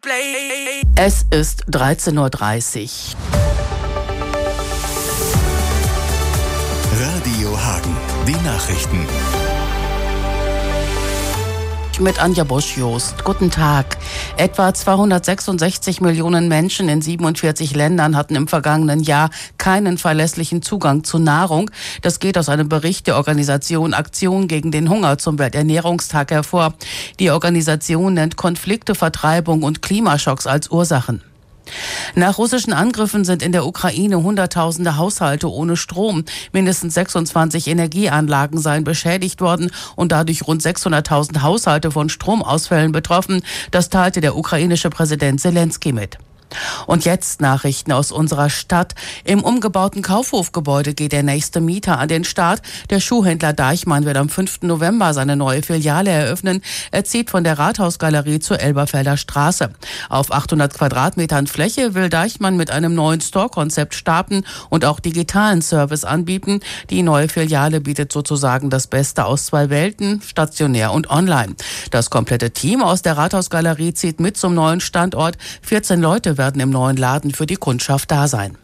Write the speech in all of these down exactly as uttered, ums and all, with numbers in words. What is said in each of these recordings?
Es ist dreizehn Uhr dreißig. Radio Hagen, die Nachrichten. Mit Anja Bosch-Jost. Guten Tag. Etwa zweihundertsechsundsechzig Millionen Menschen in siebenundvierzig Ländern hatten im vergangenen Jahr keinen verlässlichen Zugang zu Nahrung. Das geht aus einem Bericht der Organisation Aktion gegen den Hunger zum Welternährungstag hervor. Die Organisation nennt Konflikte, Vertreibung und Klimaschocks als Ursachen. Nach russischen Angriffen sind in der Ukraine Hunderttausende Haushalte ohne Strom. Mindestens sechsundzwanzig Energieanlagen seien beschädigt worden und dadurch rund sechshunderttausend Haushalte von Stromausfällen betroffen. Das teilte der ukrainische Präsident Selenskyj mit. Und jetzt Nachrichten aus unserer Stadt. Im umgebauten Kaufhofgebäude geht der nächste Mieter an den Start. Der Schuhhändler Deichmann wird am fünften November seine neue Filiale eröffnen. Er zieht von der Rathausgalerie zur Elberfelder Straße. Auf achthundert Quadratmetern Fläche will Deichmann mit einem neuen Store-Konzept starten und auch digitalen Service anbieten. Die neue Filiale bietet sozusagen das Beste aus zwei Welten, stationär und online. Das komplette Team aus der Rathausgalerie zieht mit zum neuen Standort. vierzehn Leute werden im neuen Laden für die Kundschaft da sein.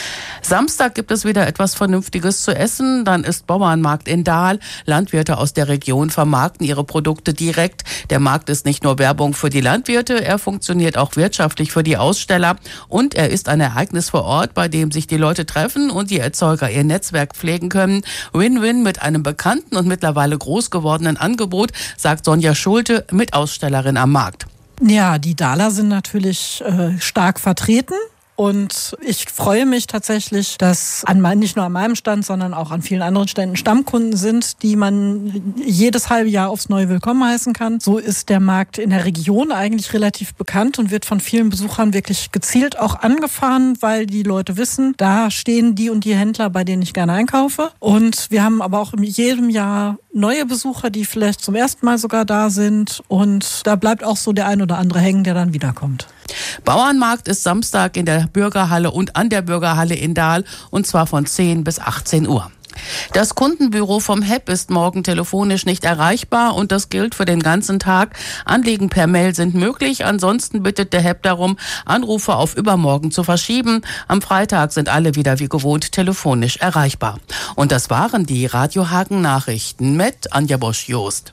Samstag gibt es wieder etwas Vernünftiges zu essen. Dann ist Bauernmarkt in Dahl. Landwirte aus der Region vermarkten ihre Produkte direkt. Der Markt ist nicht nur Werbung für die Landwirte, er funktioniert auch wirtschaftlich für die Aussteller. Und er ist ein Ereignis vor Ort, bei dem sich die Leute treffen und die Erzeuger ihr Netzwerk pflegen können. Win-win mit einem bekannten und mittlerweile groß gewordenen Angebot, sagt Sonja Schulte, Mitausstellerin am Markt. Ja, die Dahler sind natürlich äh, stark vertreten. Und ich freue mich tatsächlich, dass an mein, nicht nur an meinem Stand, sondern auch an vielen anderen Ständen Stammkunden sind, die man jedes halbe Jahr aufs Neue willkommen heißen kann. So ist der Markt in der Region eigentlich relativ bekannt und wird von vielen Besuchern wirklich gezielt auch angefahren, weil die Leute wissen, da stehen die und die Händler, bei denen ich gerne einkaufe. Und wir haben aber auch in jedem Jahr neue Besucher, die vielleicht zum ersten Mal sogar da sind. Und da bleibt auch so der ein oder andere hängen, der dann wiederkommt. Bauernmarkt ist Samstag in der Bürgerhalle und an der Bürgerhalle in Dahl und zwar von zehn bis achtzehn Uhr. Das Kundenbüro vom H E P ist morgen telefonisch nicht erreichbar und das gilt für den ganzen Tag. Anliegen per Mail sind möglich. Ansonsten bittet der H E P darum, Anrufe auf übermorgen zu verschieben. Am Freitag sind alle wieder wie gewohnt telefonisch erreichbar. Und das waren die Radio Hagen Nachrichten mit Anja Bosch-Jost.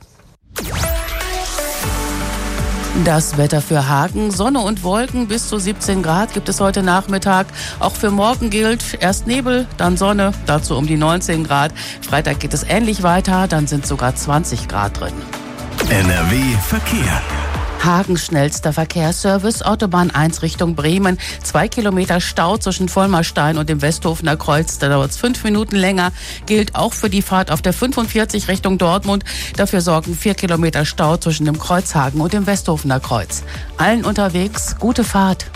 Das Wetter für Hagen, Sonne und Wolken bis zu siebzehn Grad gibt es heute Nachmittag. Auch für morgen gilt erst Nebel, dann Sonne, dazu um die neunzehn Grad. Freitag geht es ähnlich weiter, dann sind sogar zwanzig Grad drin. N R W Verkehr. Hagens schnellster Verkehrsservice, Autobahn eins Richtung Bremen. Zwei Kilometer Stau zwischen Vollmerstein und dem Westhofener Kreuz. Da dauert es fünf Minuten länger. Gilt auch für die Fahrt auf der fünfundvierzig Richtung Dortmund. Dafür sorgen vier Kilometer Stau zwischen dem Kreuzhagen und dem Westhofener Kreuz. Allen unterwegs, gute Fahrt.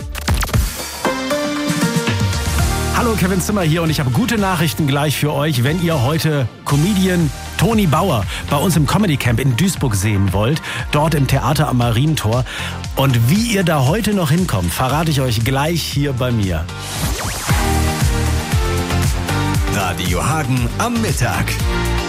Hallo, Kevin Zimmer hier und ich habe gute Nachrichten gleich für euch, wenn ihr heute Comedian Toni Bauer bei uns im Comedy Camp in Duisburg sehen wollt, dort im Theater am Marientor. Und wie ihr da heute noch hinkommt, verrate ich euch gleich hier bei mir. Radio Hagen am Mittag.